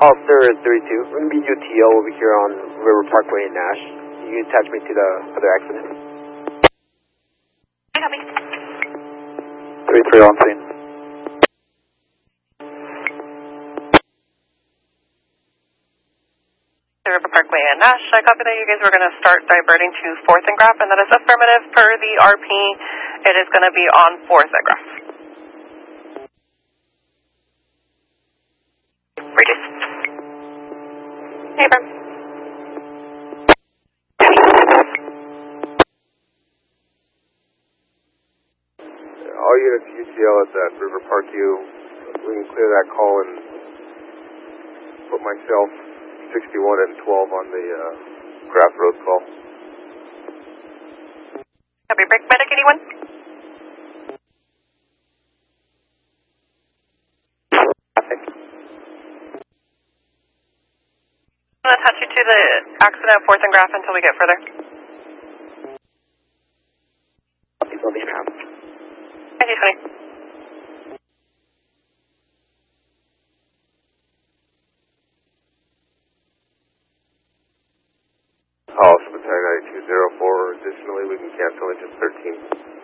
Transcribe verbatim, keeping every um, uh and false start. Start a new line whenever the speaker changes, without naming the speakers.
Officer thirty-two, we're going to be U T O over here on River Parkway in Nash. You can attach me to the other accident.
Copy.
thirty-three on scene.
River Parkway and Nash. I copy that you guys were going to start diverting to fourth and Graph, and that is affirmative per the R P. It is going to be on fourth and Graph. Reduce. Hey, Burn.
All units U T L at that River Park U, we can clear that call and put myself sixty-one and twelve on the uh, Graph Road call.
Copy. Break medic, anyone? I'm going to touch you to the accident at fourth and Graph until we get further.
People being out.
Thank you, Tony.
Call Cemetery ninety-two oh four. Additionally, we can cancel engine thirteen.